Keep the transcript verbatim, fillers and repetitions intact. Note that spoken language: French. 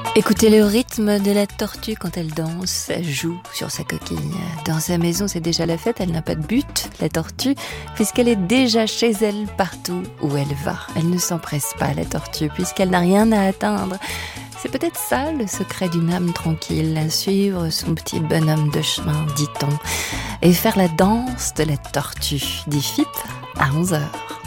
Écoutez le rythme de la tortue quand elle danse, elle joue sur sa coquille. Dans sa maison, c'est déjà la fête, elle n'a pas de but, la tortue, puisqu'elle est déjà chez elle partout où elle va. Elle ne s'empresse pas, la tortue, puisqu'elle n'a rien à atteindre. C'est peut-être ça le secret d'une âme tranquille, suivre son petit bonhomme de chemin, dit-on, et faire la danse de la tortue, dit F I P à onze heures.